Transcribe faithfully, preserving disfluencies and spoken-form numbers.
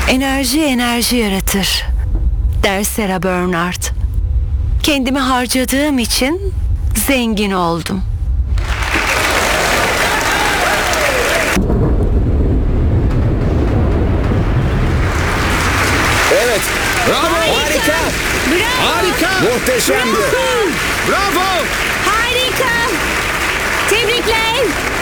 Enerji enerji yaratır der Sarah Bernhardt. Kendimi harcadığım için zengin oldum. Evet. Bravo. Harika. Bravo! Harika. Muhteşemdi. Bravo. Harika! Tebrikler!